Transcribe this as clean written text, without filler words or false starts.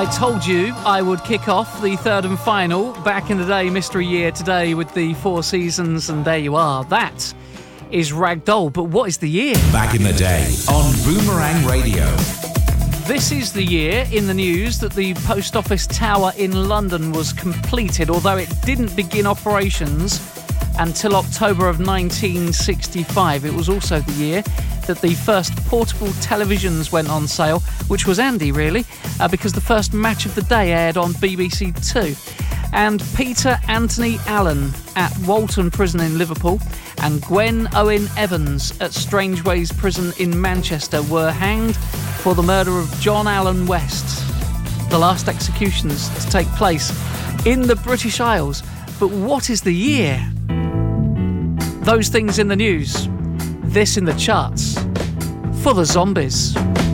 I told you I would kick off the third and final Back in the Day Mystery Year today with the Four Seasons, and there you are. That is Ragdoll, but what is the year? Back in the Day on Boomerang Radio. This is the year in the news that the Post Office Tower in London was completed, although it didn't begin operations until October of 1965. It was also the year that the first portable televisions went on sale, which was Andy, really, because the first match of the day aired on BBC Two. And Peter Anthony Allen at Walton Prison in Liverpool and Gwen Owen Evans at Strangeways Prison in Manchester were hanged for the murder of John Allen West, the last executions to take place in the British Isles. But what is the year? Those things in the news, this in the charts for the Zombies.